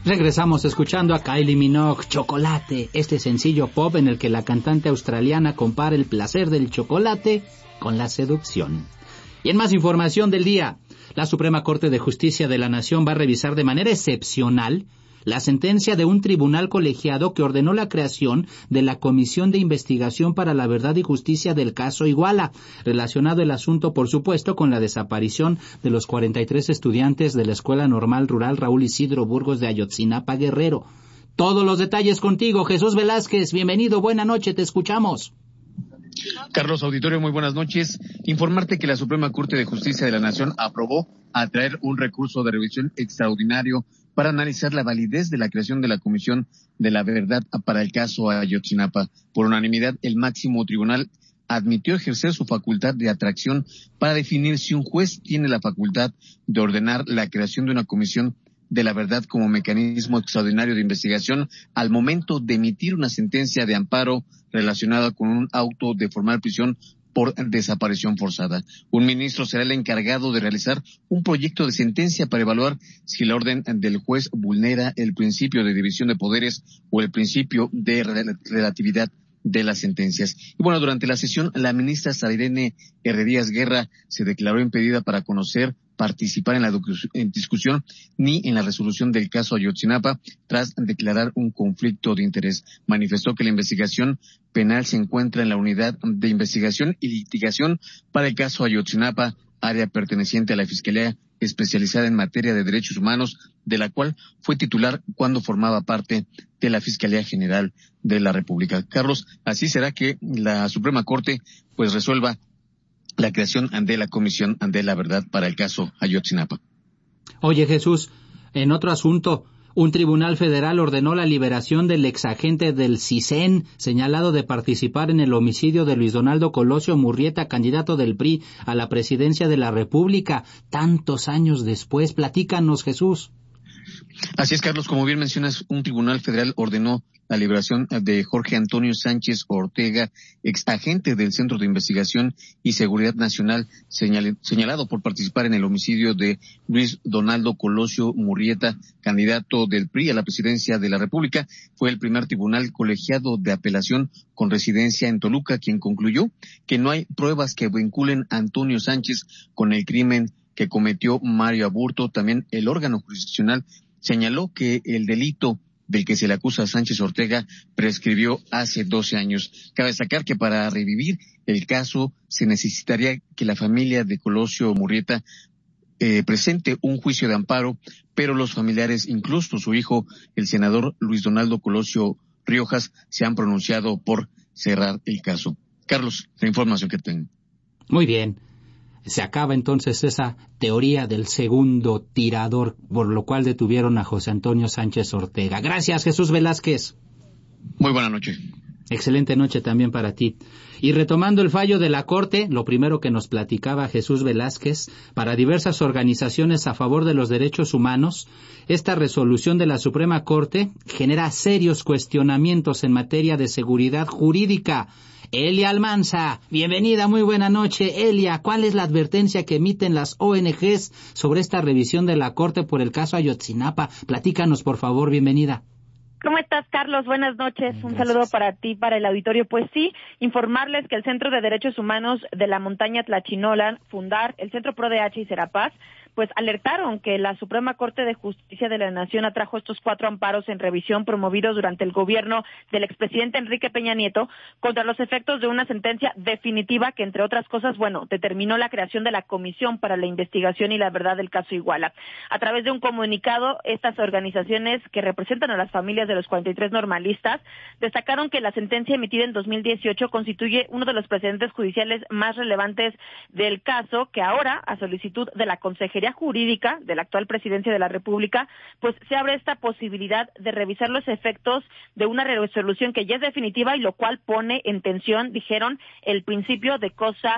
Regresamos escuchando a Kylie Minogue, Chocolate, este sencillo pop en el que la cantante australiana compara el placer del chocolate con la seducción. Y en más información del día, la Suprema Corte de Justicia de la Nación va a revisar de manera excepcional la sentencia de un tribunal colegiado que ordenó la creación de la Comisión de Investigación para la Verdad y Justicia del caso Iguala, relacionado el asunto, por supuesto, con la desaparición de los 43 estudiantes de la Escuela Normal Rural Raúl Isidro Burgos de Ayotzinapa, Guerrero. Todos los detalles contigo, Jesús Velázquez. Bienvenido, buena noche, te escuchamos. Carlos, auditorio, muy buenas noches. Informarte que la Suprema Corte de Justicia de la Nación aprobó atraer un recurso de revisión extraordinario para analizar la validez de la creación de la Comisión de la Verdad para el caso Ayotzinapa. Por unanimidad, el máximo tribunal admitió ejercer su facultad de atracción para definir si un juez tiene la facultad de ordenar la creación de una Comisión de la Verdad como mecanismo extraordinario de investigación al momento de emitir una sentencia de amparo relacionada con un auto de formal prisión por desaparición forzada. Un ministro será el encargado de realizar un proyecto de sentencia para evaluar si la orden del juez vulnera el principio de división de poderes o el principio de relatividad de las sentencias. Y bueno, durante la sesión, la ministra Sarirene Herrerías Guerra se declaró impedida para participar en la discusión ni en la resolución del caso Ayotzinapa tras declarar un conflicto de interés. Manifestó que la investigación penal se encuentra en la Unidad de Investigación y Litigación para el caso Ayotzinapa, área perteneciente a la Fiscalía especializada en materia de derechos humanos, de la cual fue titular cuando formaba parte de la Fiscalía General de la República. Carlos, así será que la Suprema Corte pues resuelva la creación de la Comisión de la Verdad para el caso Ayotzinapa. Oye, Jesús, en otro asunto, un tribunal federal ordenó la liberación del exagente del CISEN, señalado de participar en el homicidio de Luis Donaldo Colosio Murrieta, candidato del PRI a la presidencia de la República, tantos años después. Platícanos, Jesús. Así es, Carlos, como bien mencionas, un tribunal federal ordenó la liberación de Jorge Antonio Sánchez Ortega, exagente del Centro de Investigación y Seguridad Nacional, señalado por participar en el homicidio de Luis Donaldo Colosio Murrieta, candidato del PRI a la presidencia de la República. Fue el primer tribunal colegiado de apelación con residencia en Toluca quien concluyó que no hay pruebas que vinculen a Antonio Sánchez con el crimen que cometió Mario Aburto. También el órgano jurisdiccional señaló que el delito del que se le acusa a Sánchez Ortega prescribió hace 12 años. Cabe destacar que para revivir el caso se necesitaría que la familia de Colosio Murrieta presente un juicio de amparo, pero los familiares, incluso su hijo, el senador Luis Donaldo Colosio Riojas, se han pronunciado por cerrar el caso. Carlos, la información que tengo. Muy bien. Se acaba entonces esa teoría del segundo tirador, por lo cual detuvieron a José Antonio Sánchez Ortega. Gracias, Jesús Velázquez. Muy buena noche. Excelente noche también para ti. Y retomando el fallo de la Corte, lo primero que nos platicaba Jesús Velázquez, para diversas organizaciones a favor de los derechos humanos, esta resolución de la Suprema Corte genera serios cuestionamientos en materia de seguridad jurídica. Elia Almanza, bienvenida, muy buena noche. Elia, ¿cuál es la advertencia que emiten las ONGs sobre esta revisión de la Corte por el caso Ayotzinapa? Platícanos, por favor, bienvenida. ¿Cómo estás, Carlos? Buenas noches. Un saludo para ti, para el auditorio. Pues sí, informarles que el Centro de Derechos Humanos de la Montaña Tlachinolan, Fundar, el Centro ProDH y Serapaz, pues alertaron que la Suprema Corte de Justicia de la Nación atrajo estos 4 amparos en revisión promovidos durante el gobierno del expresidente Enrique Peña Nieto contra los efectos de una sentencia definitiva que, entre otras cosas, determinó la creación de la Comisión para la Investigación y la Verdad del caso Iguala. A través de un comunicado, estas organizaciones que representan a las familias de los 43 normalistas destacaron que la sentencia emitida en 2018 constituye uno de los precedentes judiciales más relevantes del caso, que ahora, a solicitud de la Consejería Jurídica de la actual Presidencia de la República, pues se abre esta posibilidad de revisar los efectos de una resolución que ya es definitiva y lo cual pone en tensión, dijeron, el principio de cosa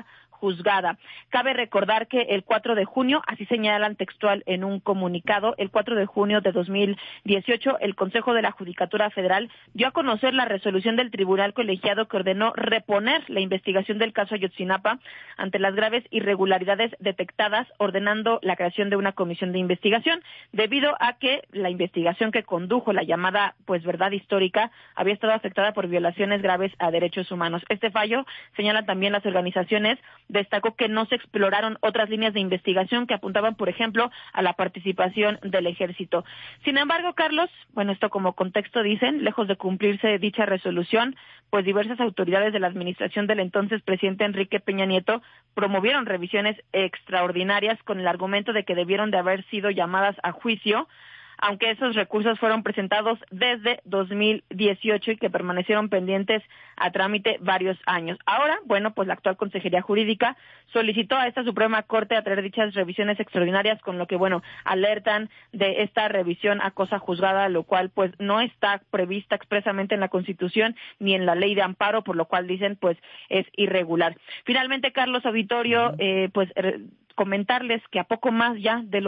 juzgada. Cabe recordar que el 4 de junio, así señalan textual en un comunicado, el 4 de junio de 2018, el Consejo de la Judicatura Federal dio a conocer la resolución del tribunal colegiado que ordenó reponer la investigación del caso Ayotzinapa ante las graves irregularidades detectadas, ordenando la creación de una comisión de investigación, debido a que la investigación que condujo la llamada verdad histórica había estado afectada por violaciones graves a derechos humanos. Este fallo, señalan también las organizaciones, destacó que no se exploraron otras líneas de investigación que apuntaban, por ejemplo, a la participación del ejército. Sin embargo, Carlos, esto como contexto dicen, lejos de cumplirse dicha resolución, pues diversas autoridades de la administración del entonces presidente Enrique Peña Nieto promovieron revisiones extraordinarias con el argumento de que debieron de haber sido llamadas a juicio, aunque esos recursos fueron presentados desde 2018 y que permanecieron pendientes a trámite varios años. Ahora, la actual Consejería Jurídica solicitó a esta Suprema Corte a traer dichas revisiones extraordinarias, con lo que, alertan de esta revisión a cosa juzgada, lo cual, no está prevista expresamente en la Constitución ni en la Ley de Amparo, por lo cual dicen, es irregular. Finalmente, Carlos Auditorio, comentarles que a poco más de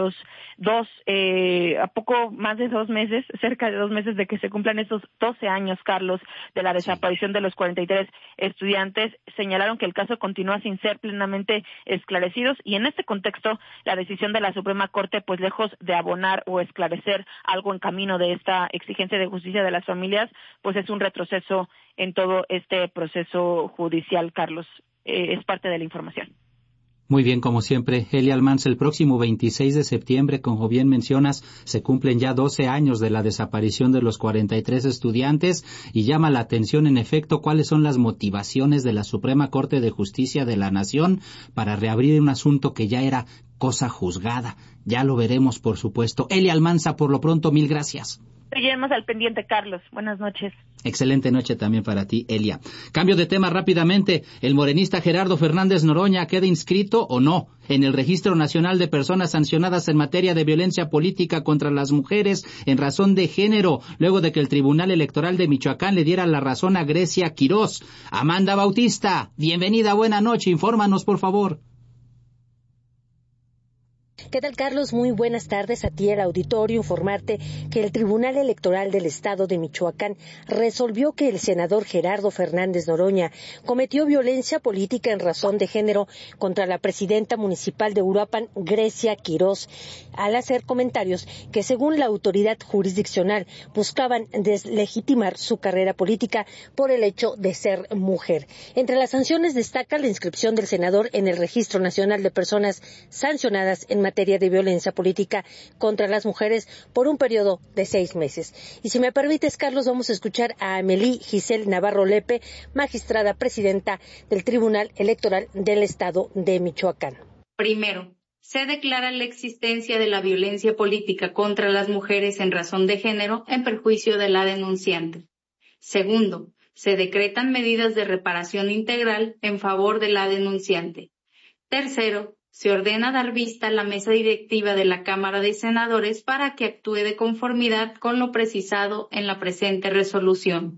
2 meses, cerca de 2 meses de que se cumplan estos 12 años, Carlos, de la desaparición de los 43 estudiantes, señalaron que el caso continúa sin ser plenamente esclarecidos, y en este contexto la decisión de la Suprema Corte, lejos de abonar o esclarecer algo en camino de esta exigencia de justicia de las familias, es un retroceso en todo este proceso judicial, Carlos. Es parte de la información. Muy bien, como siempre, Elia Almanza, el próximo 26 de septiembre, como bien mencionas, se cumplen ya 12 años de la desaparición de los 43 estudiantes, y llama la atención, en efecto, cuáles son las motivaciones de la Suprema Corte de Justicia de la Nación para reabrir un asunto que ya era cosa juzgada. Ya lo veremos, por supuesto. Elia Almanza, por lo pronto, mil gracias. Seguiremos al pendiente, Carlos. Buenas noches. Excelente noche también para ti, Elia. Cambio de tema rápidamente. ¿El morenista Gerardo Fernández Noroña queda inscrito o no en el Registro Nacional de Personas Sancionadas en materia de violencia política contra las mujeres en razón de género, luego de que el Tribunal Electoral de Michoacán le diera la razón a Grecia Quirós? Amanda Bautista, bienvenida, buena noche. Infórmanos, por favor. ¿Qué tal, Carlos? Muy buenas tardes a ti, al auditorio. Informarte que el Tribunal Electoral del Estado de Michoacán resolvió que el senador Gerardo Fernández Noroña cometió violencia política en razón de género contra la presidenta municipal de Uruapan, Grecia Quirós, al hacer comentarios que, según la autoridad jurisdiccional, buscaban deslegitimar su carrera política por el hecho de ser mujer. Entre las sanciones destaca la inscripción del senador en el Registro Nacional de Personas Sancionadas en materia de violencia política contra las mujeres por un periodo de 6 meses. Y si me permites, Carlos, vamos a escuchar a Amelie Giselle Navarro Lepe, magistrada presidenta del Tribunal Electoral del Estado de Michoacán. Primero, se declara la existencia de la violencia política contra las mujeres en razón de género en perjuicio de la denunciante. Segundo, se decretan medidas de reparación integral en favor de la denunciante. Tercero, se ordena dar vista a la mesa directiva de la Cámara de Senadores para que actúe de conformidad con lo precisado en la presente resolución.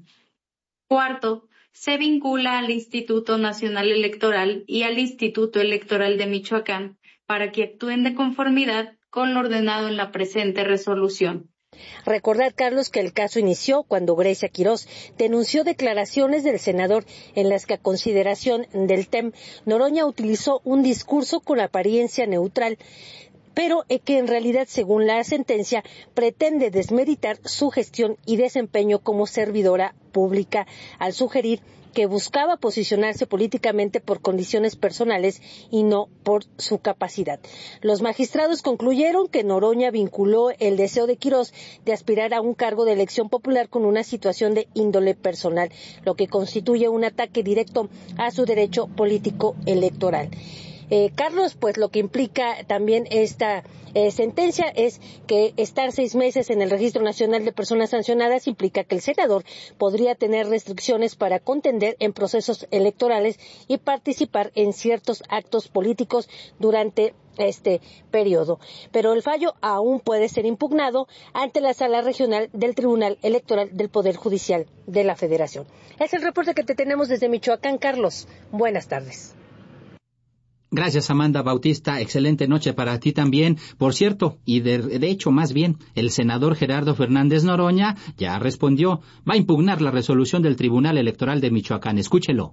Cuarto, se vincula al Instituto Nacional Electoral y al Instituto Electoral de Michoacán para que actúen de conformidad con lo ordenado en la presente resolución. Recordar, Carlos, que el caso inició cuando Grecia Quirós denunció declaraciones del senador en las que, a consideración del TEM, Noroña utilizó un discurso con apariencia neutral, pero que en realidad, según la sentencia, pretende desmeritar su gestión y desempeño como servidora pública, al sugerir que buscaba posicionarse políticamente por condiciones personales y no por su capacidad. Los magistrados concluyeron que Noroña vinculó el deseo de Quirós de aspirar a un cargo de elección popular con una situación de índole personal, lo que constituye un ataque directo a su derecho político electoral. Carlos, lo que implica también esta sentencia es que estar 6 meses en el Registro Nacional de Personas Sancionadas implica que el senador podría tener restricciones para contender en procesos electorales y participar en ciertos actos políticos durante este periodo. Pero el fallo aún puede ser impugnado ante la Sala Regional del Tribunal Electoral del Poder Judicial de la Federación. Es el reporte que te tenemos desde Michoacán, Carlos. Buenas tardes. Gracias, Amanda Bautista. Excelente noche para ti también. Por cierto, y de hecho, más bien, el senador Gerardo Fernández Noroña ya respondió. Va a impugnar la resolución del Tribunal Electoral de Michoacán. Escúchelo.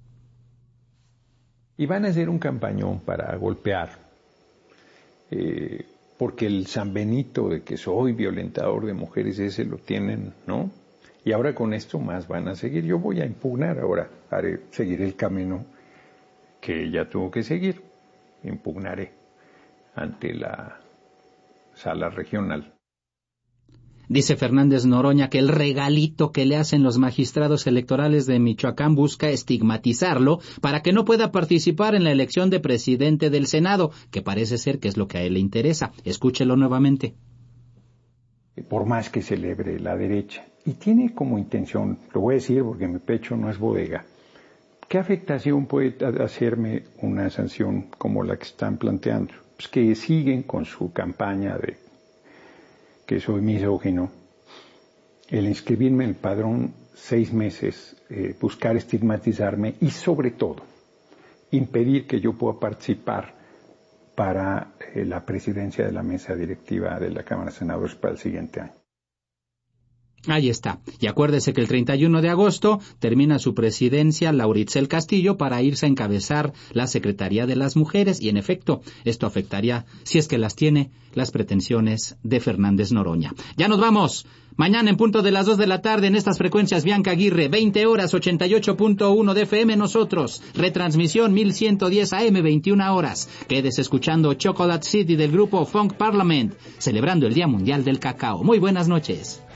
Y van a hacer un campañón para golpear, porque el San Benito de que soy violentador de mujeres, ese lo tienen, ¿no? Y ahora con esto más van a seguir. Yo voy a impugnar ahora, seguir el camino que ella tuvo que seguir. Impugnaré ante la sala regional. Dice Fernández Noroña que el regalito que le hacen los magistrados electorales de Michoacán busca estigmatizarlo para que no pueda participar en la elección de presidente del Senado, que parece ser que es lo que a él le interesa. Escúchelo nuevamente. Por más que celebre la derecha, y tiene como intención, lo voy a decir porque mi pecho no es bodega, ¿qué afectación puede hacerme una sanción como la que están planteando? Pues que siguen con su campaña de que soy misógino, el inscribirme en el padrón 6 meses, buscar estigmatizarme y sobre todo impedir que yo pueda participar para la presidencia de la mesa directiva de la Cámara de Senadores para el siguiente año. Ahí está. Y acuérdese que el 31 de agosto termina su presidencia Lauritzel Castillo para irse a encabezar la Secretaría de las Mujeres y, en efecto, esto afectaría, si es que las tiene, las pretensiones de Fernández Noroña. Ya nos vamos. Mañana en punto de las 2 de la tarde en estas frecuencias Bianca Aguirre, 20 horas, 88.1 de FM nosotros. Retransmisión 1110 AM, 21 horas. Quédese escuchando Chocolate City del grupo Funk Parliament, celebrando el Día Mundial del Cacao. Muy buenas noches.